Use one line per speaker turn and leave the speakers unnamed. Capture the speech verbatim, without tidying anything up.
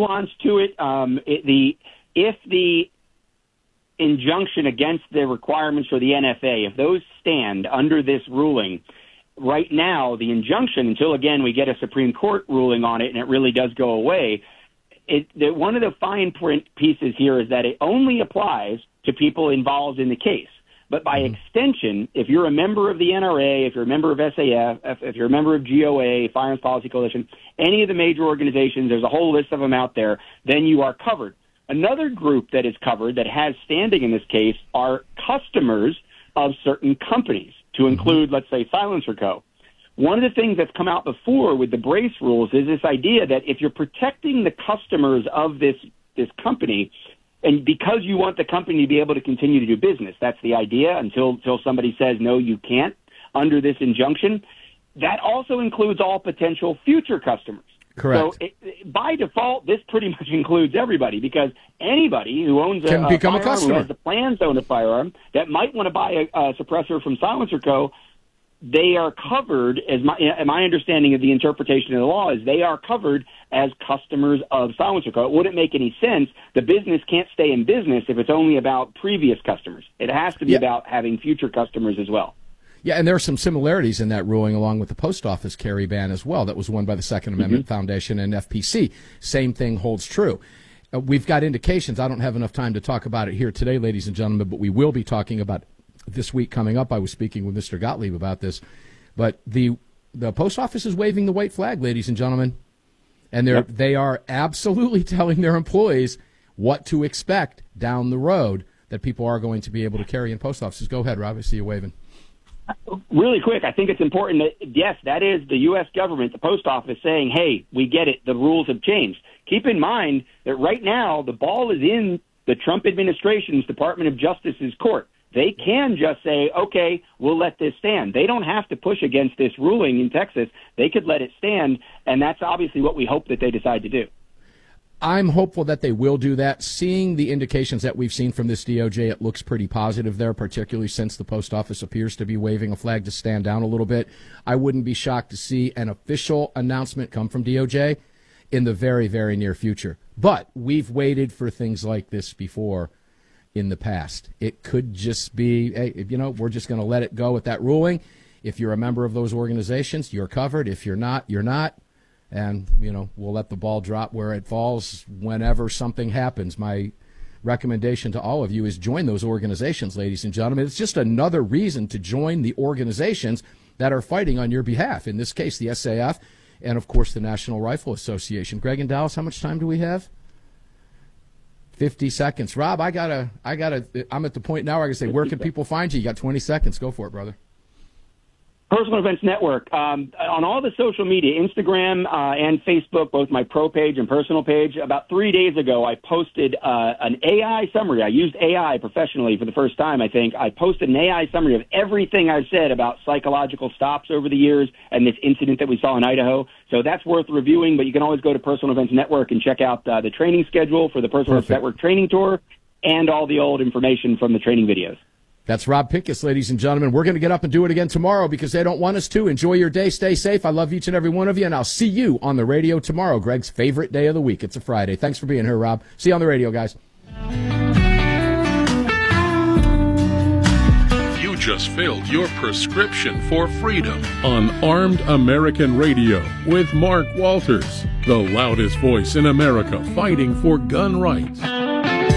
nuance to it. Um, it the if the injunction against the requirements for the N F A, if those stand under this ruling, right now the injunction, until again we get a Supreme Court ruling on it and it really does go away, it, the, one of the fine print pieces here is that it only applies to people involved in the case. But by mm-hmm. extension, if you're a member of the N R A, if you're a member of S A F, if, if you're a member of G O A, Firearms Policy Coalition, any of the major organizations, there's a whole list of them out there, then you are covered. Another group that is covered that has standing in this case are customers of certain companies, to include, mm-hmm. let's say, Silencer Co. One of the things that's come out before with the brace rules is this idea that if you're protecting the customers of this this company, and because you want the company to be able to continue to do business, that's the idea until, until somebody says, no, you can't under this injunction, that also includes all potential future customers.
Correct.
So it, by default, this pretty much includes everybody, because anybody who owns a,
Can
a
become a
firearm,
customer.
who has the plans to own a firearm, that might want to buy a, a suppressor from Silencer Co., they are covered, as my, my understanding of the interpretation of the law is they are covered as customers of Silencer Co. It wouldn't make any sense. The business can't stay in business if it's only about previous customers. It has to be
yeah.
about having future customers as well.
Yeah, and there are some similarities in that ruling along with the post office carry ban as well. That was won by the Second Amendment mm-hmm. Foundation and F P C. Same thing holds true. Uh, we've got indications. I don't have enough time to talk about it here today, ladies and gentlemen, but we will be talking about this week coming up. I was speaking with Mister Gottlieb about this. But the the post office is waving the white flag, ladies and gentlemen. And they're, yep. they are absolutely telling their employees what to expect down the road that people are going to be able to carry in post offices. Go ahead, Rob. I see you waving.
Really quick, I think it's important that, yes, that is the U S government, the post office, saying, hey, we get it, the rules have changed. Keep in mind that right now the ball is in the Trump administration's Department of Justice's court. They can just say, okay, we'll let this stand. They don't have to push against this ruling in Texas. They could let it stand, and that's obviously what we hope that they decide to do.
I'm hopeful that they will do that. Seeing the indications that we've seen from this D O J, it looks pretty positive there, particularly since the post office appears to be waving a flag to stand down a little bit. I wouldn't be shocked to see an official announcement come from D O J in the very, very near future. But we've waited for things like this before in the past. It could just be, hey, you know, we're just going to let it go with that ruling. If you're a member of those organizations, you're covered. If you're not, you're not. And, you know, we'll let the ball drop where it falls whenever something happens. My recommendation to all of you is join those organizations, ladies and gentlemen. It's just another reason to join the organizations that are fighting on your behalf. In this case, the S A F and, of course, the National Rifle Association. Greg and Dallas, how much time do we have? fifty seconds. Rob, I gotta, I gotta, I'm at the point now where I can say, where can people find you? You got twenty seconds. Go for it, brother.
Personal Events Network. Um, on all the social media, Instagram uh, and Facebook, both my pro page and personal page, about three days ago, I posted uh, an A I summary. I used A I professionally for the first time, I think. I posted an A I summary of everything I've said about psychological stops over the years and this incident that we saw in Idaho. So that's worth reviewing, but you can always go to Personal Events Network and check out uh, the training schedule for the Personal Events Network training tour and all the old information from the training videos.
That's Rob Pincus, ladies and gentlemen. We're going to get up and do it again tomorrow because they don't want us to. Enjoy your day. Stay safe. I love each and every one of you, and I'll see you on the radio tomorrow, Greg's favorite day of the week. It's a Friday. Thanks for being here, Rob. See you on the radio, guys.
You just filled your prescription for freedom on Armed American Radio with Mark Walters, the loudest voice in America fighting for gun rights.